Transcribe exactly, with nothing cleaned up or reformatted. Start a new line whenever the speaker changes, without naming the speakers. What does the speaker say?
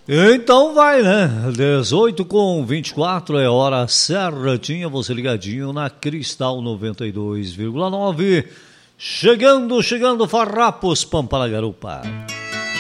Então vai, né? dezoito com vinte e quatro é hora certinha, você ligadinho na Cristal noventa e dois vírgula nove. Chegando, chegando, Farrapos, Pampa na Garupa.